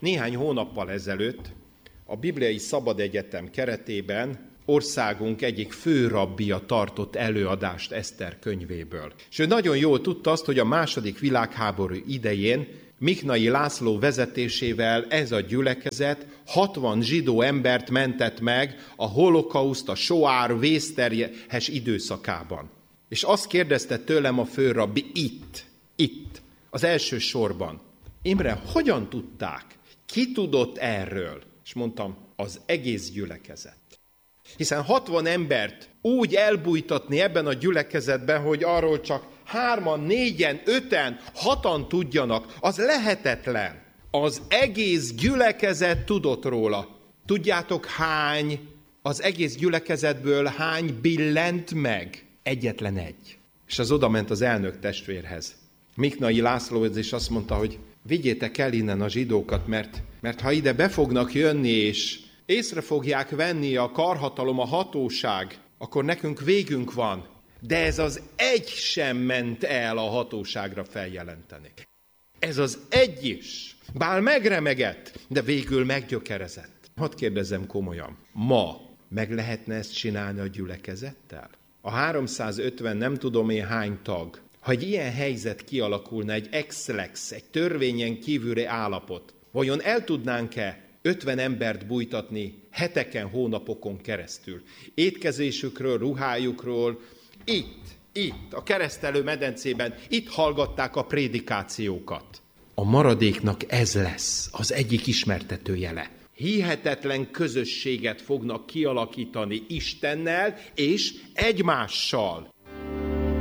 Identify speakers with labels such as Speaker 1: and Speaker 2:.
Speaker 1: Néhány hónappal ezelőtt a Bibliai Szabad Egyetem keretében országunk egyik főrabbija tartott előadást Eszter könyvéből. És ő nagyon jól tudta azt, hogy a II. Világháború idején Miknai László vezetésével ez a gyülekezet 60 zsidó embert mentett meg a holokauszt, a soár vészterhes időszakában. És azt kérdezte tőlem a főrabbi itt, az első sorban: Imre, hogyan tudták? Ki tudott erről? És mondtam, az egész gyülekezet. Hiszen 60 embert úgy elbújtatni ebben a gyülekezetben, hogy arról csak 3-an, 4-en, 5-en, 6-an tudjanak, az lehetetlen. Az egész gyülekezet tudott róla. Tudjátok, az egész gyülekezetből hány billent meg? Egyetlen egy. És az odament az elnök testvérhez, Miknai Lászlóhoz, és azt mondta, hogy vigyétek el innen a zsidókat, mert ha ide be fognak jönni, és észre fogják venni a karhatalom, a hatóság, akkor nekünk végünk van. De ez az egy sem ment el a hatóságra feljelenteni. Ez az egy is. Bár megremegett, de végül meggyökerezett. Hadd kérdezzem komolyan, ma meg lehetne ezt csinálni a gyülekezettel? A 350 nem tudom én hány tag, ha egy ilyen helyzet kialakulna, egy ex-lex, egy törvényen kívüli állapot, vajon el tudnánk-e 50 embert bújtatni heteken, hónapokon keresztül? Étkezésükről, ruhájukról, itt, a keresztelő medencében, itt hallgatták a prédikációkat. A maradéknak ez lesz az egyik ismertetőjele. Hihetetlen közösséget fognak kialakítani Istennel és egymással.